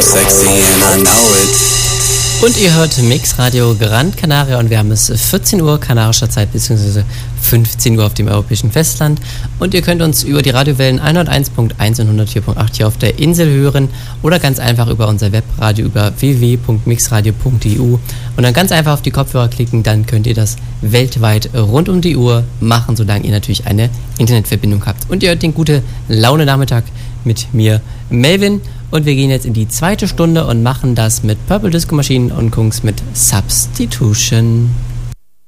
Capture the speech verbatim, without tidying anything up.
sexy and I know it. Und ihr hört Mix Radio Gran Canaria und wir haben es vierzehn Uhr kanarischer Zeit bzw. fünfzehn Uhr auf dem europäischen Festland und ihr könnt uns über die Radiowellen hunderteins Punkt eins und hundertvier Punkt acht hier auf der Insel hören oder ganz einfach über unser Webradio über w w w Punkt mixradio Punkt e u und dann ganz einfach auf die Kopfhörer klicken, dann könnt ihr das weltweit rund um die Uhr machen, solange ihr natürlich eine Internetverbindung habt. Und ihr hört den gute Laune Nachmittag mit mir, Melvin. Und wir gehen jetzt in die zweite Stunde und machen das mit Purple Disco Machine und Kungs mit Substitution.